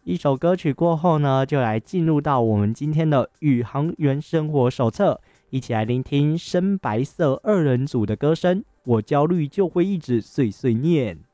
一首歌曲过后呢，就来进入到我们今天的宇航员生活手册，一起来聆听深白色二人组的歌声。我焦虑就会一直碎碎念。